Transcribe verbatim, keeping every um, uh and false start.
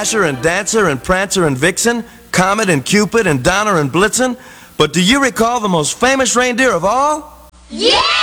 Dasher and Dancer and Prancer and Vixen, Comet and Cupid and Donner and Blitzen. But do you recall the most famous reindeer of all? Yeah!